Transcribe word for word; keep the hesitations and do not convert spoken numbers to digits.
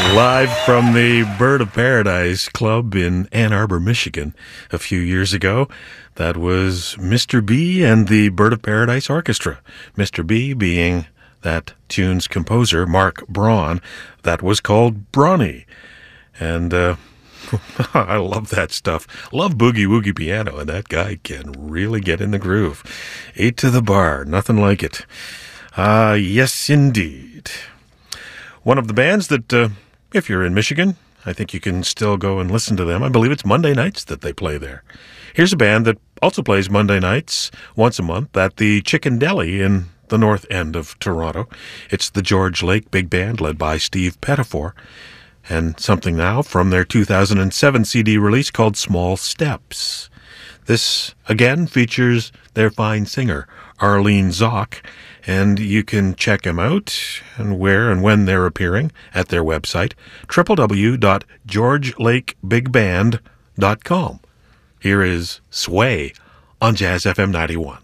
Live from the Bird of Paradise Club in Ann Arbor, Michigan, a few years ago. That was Mister B and the Bird of Paradise Orchestra. Mister B being that tune's composer, Mark Braun. That was called Brawny. And uh, I love that stuff. Love boogie woogie piano, and that guy can really get in the groove. Eight to the bar, nothing like it. Ah, uh, yes, indeed. One of the bands that, uh, if you're in Michigan, I think you can still go and listen to them. I believe it's Monday nights that they play there. Here's a band that also plays Monday nights once a month at the Chicken Deli in the north end of Toronto. It's the George Lake Big Band, led by Steve Pettifor, and something now from their two thousand seven C D release called Small Steps. This, again, features their fine singer, Arlene Zock, and you can check them out and where and when they're appearing at their website, w w w dot george lake big band dot com. Here is Sway on Jazz F M ninety-one.